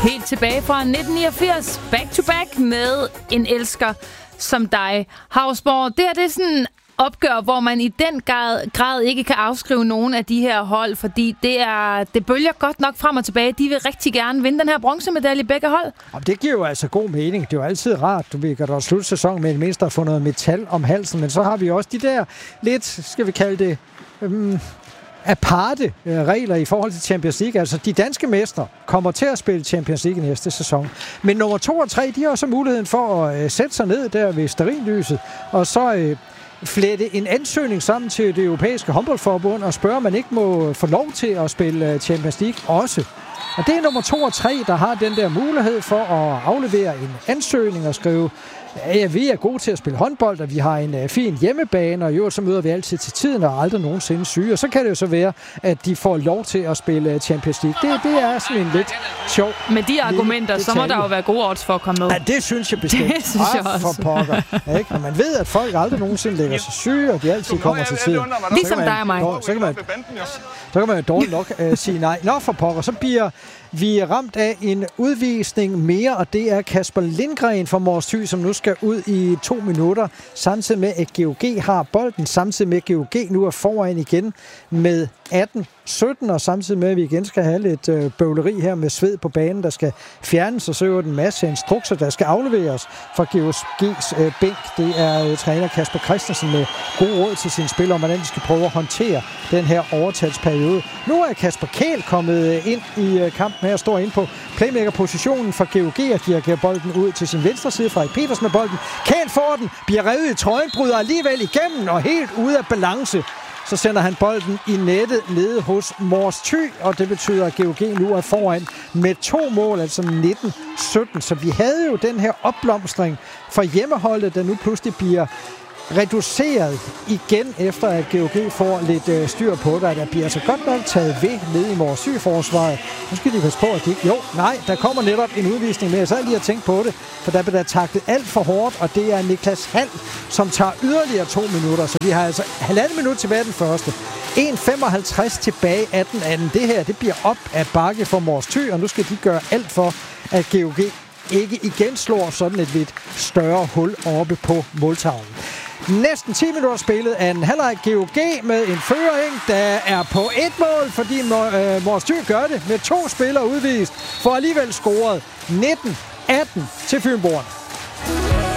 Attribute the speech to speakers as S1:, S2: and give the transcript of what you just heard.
S1: Helt tilbage fra 1989, back to back med En elsker som dig. Hausborg, det er sådan opgør, hvor man i den grad ikke kan afskrive nogen af de her hold, fordi det bølger godt nok frem og tilbage. De vil rigtig gerne vinde den her bronzemedalje begge hold.
S2: Og det giver jo altså god mening. Det er jo altid rart, du ved, at der er slutsæson med en mindst der får noget metal om halsen, men så har vi også de der lidt, skal vi kalde det, aparte regler i forhold til Champions League. Altså, de danske mestre kommer til at spille Champions League næste sæson. Men nummer 2 og 3, de har også muligheden for at sætte sig ned der ved stearinlyset, og så flette en ansøgning sammen til det europæiske håndboldforbund og spørge, om man ikke må få lov til at spille Champions League også. Og det er nummer 2 og 3, der har den der mulighed for at aflevere en ansøgning og skrive, ja, vi er gode til at spille håndbold, og vi har en fin hjemmebane, og i øvrigt så møder vi altid til tiden og aldrig nogensinde syge. Og så kan det jo så være, at de får lov til at spille Champions League. Det er sådan en lidt sjov.
S1: Med de argumenter, så må der jo være gode odds for at komme med.
S2: Ja, det synes jeg bestemt.
S1: Det synes jeg også.
S2: For pokker. Ikke? Og man ved, at folk aldrig nogensinde lægger sig syge, og de altid kommer til tiden.
S1: Ligesom dig og mig.
S2: Så kan man jo dårligt nok sige nej. Nå, for pokker, så bliver vi er ramt af en udvisning mere, og det er Kasper Lindgren fra Mors Thy, som nu skal ud i 2 minutter, samtidig med, at GOG har bolden, samtidig med, at GOG nu er foran igen med 18-17, og samtidig med, at vi igen skal have lidt bøvleri her med sved på banen, der skal fjernes, og så er en masse instrukser, der skal afleveres fra GOG's bænk. Det er træner Kasper Christensen med gode råd til sine spillere, om hvordan de skal prøve at håndtere den her overtalsperiode. Nu er Kasper Kæhl kommet ind i kampen her, står inde på playmaker-positionen for GOG, og dirigerer bolden ud til sin venstre side. Frederik Petersen med bolden. Kæhl får den, bliver revet i trøjen, bryder alligevel igennem og helt ude af balance. Så sender han bolden i nettet nede hos Mors Thy, og det betyder, at GOG nu er foran med 2 mål, altså 19-17. Så vi havde jo den her opblomstring fra hjemmeholdet, der nu pludselig bliver reduceret igen, efter at GOG får lidt styr på det. Der bliver altså godt nok taget ved nede i Mors Thy-forsvaret. Nu skal de passe på, at de ikke... der kommer netop en udvisning med. Jeg sad lige og tænkte på det, for der bliver der taklet alt for hårdt, og det er Niklas Hall, som tager yderligere 2 minutter. Så vi har altså 1,5 minut tilbage den første. 1,55 tilbage af den anden. Det her, det bliver op af bakke for Mors Thy, og nu skal de gøre alt for, at GOG ikke igen slår sådan et lidt større hul oppe på måltavlen. Næsten 10 minutter spillet af en halvleg GOG med en føring, der er på 1 mål, fordi Mors Thy gør det med 2 spillere udvist, for alligevel scoret 19-18 til Fynboerne.